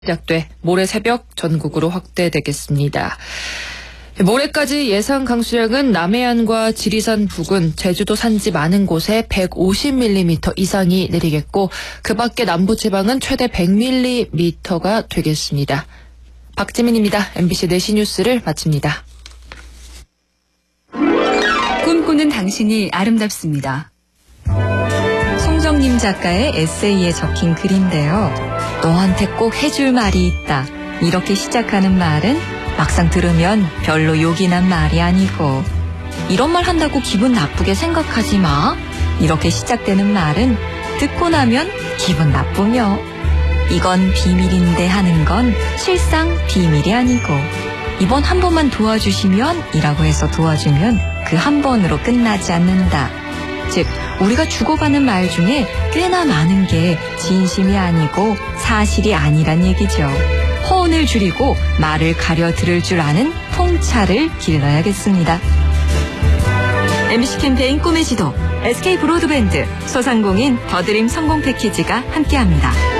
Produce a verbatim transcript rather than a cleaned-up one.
시작돼 모레 새벽 전국으로 확대되겠습니다. 모레까지 예상 강수량은 남해안과 지리산 부근, 제주도 산지 많은 곳에 백오십 밀리미터 이상이 내리겠고 그 밖에 남부지방은 최대 백 밀리미터가 되겠습니다. 박지민입니다. 엠비씨 내시 뉴스를 마칩니다. 꿈꾸는 당신이 아름답습니다. 송정님 작가의 에세이에 적힌 글인데요. 너한테 꼭 해줄 말이 있다. 이렇게 시작하는 말은 막상 들으면 별로 욕이 난 말이 아니고, 이런 말 한다고 기분 나쁘게 생각하지 마. 이렇게 시작되는 말은 듣고 나면 기분 나쁘며, 이건 비밀인데 하는 건 실상 비밀이 아니고, 이번 한 번만 도와주시면 이라고 해서 도와주면 그 한 번으로 끝나지 않는다. 즉, 우리가 주고받는 말 중에 꽤나 많은 게 진심이 아니고 사실이 아니란 얘기죠. 허언을 줄이고 말을 가려 들을 줄 아는 통찰을 길러야겠습니다. 엠비씨 캠페인 꿈의 지도, 에스케이 브로드밴드, 소상공인 더드림 성공 패키지가 함께합니다.